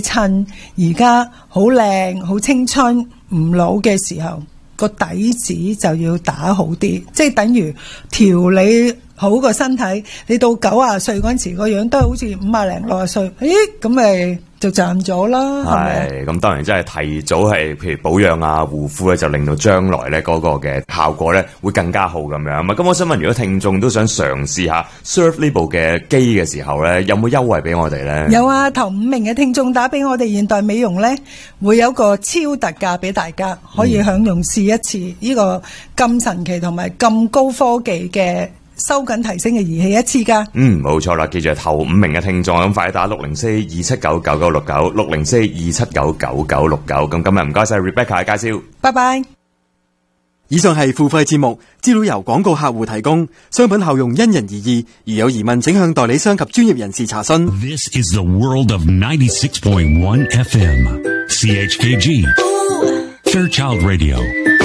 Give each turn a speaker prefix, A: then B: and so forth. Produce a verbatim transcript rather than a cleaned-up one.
A: 趁而家好靚、好青春、唔老嘅時候，個底子就要打好啲，即係等於調理好個身體。你到九十歲嗰陣時，個樣都係好似五十零六十歲，咦咁咪就賺咗啦。
B: 係咁，當然真係提早係譬如保養啊、護膚咧，就令到將來咧嗰個嘅效果咧會更加好咁樣啊。咁我想問，如果聽眾都想嘗試下 Surf 呢部嘅機嘅時候咧，有冇優惠俾我哋咧？
A: 有啊，頭五名嘅聽眾打俾我哋現代美容咧，會有個超特價俾大家，可以享用試一次呢個咁神奇同埋咁高科技嘅收緊提升嘅儀器一次噶。
B: 嗯，冇錯啦，記住係頭五名嘅聽眾咁快打六零四二七九九九六九六零四二七九九九六九。咁今日唔該晒 Rebecca 嘅介紹，
A: 拜拜。
C: 以上係付費節目，資料由廣告客戶提供，商品效用因人而異，如有疑問請向代理商及專業人士查詢。
D: This is the world of ninety-six point one F M C H K G Fairchild Radio.